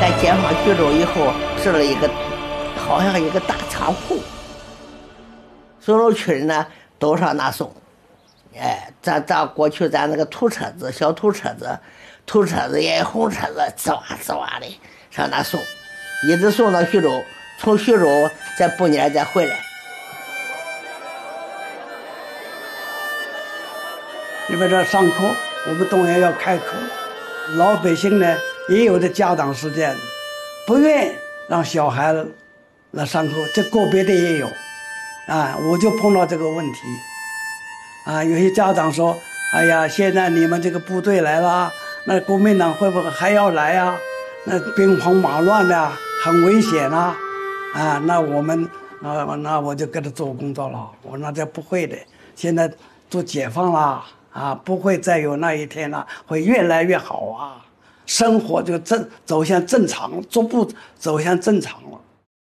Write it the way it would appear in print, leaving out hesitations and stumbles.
在解放徐州以后，设了一个好像一个大仓库，所有区人呢都上那送。哎，咱过去咱那个土车子，小土车子也红车子，滋哇滋哇的上那送，一直送到徐州，从徐州再不年再回来。 因为这上课，我们动员要开课，老百姓呢也有的家长是这样的，不愿让小孩来上课，这个别的也有，啊，我就碰到这个问题，啊，有些家长说，哎呀，现在你们这个部队来了，那国民党会不会还要来啊？那兵荒马乱的，很危险啊，啊，那我们那我就跟他做工作了，我说那这不会的，现在都解放了。啊，不会再有那一天了，会越来越好啊！生活就走向正常，逐步走向正常。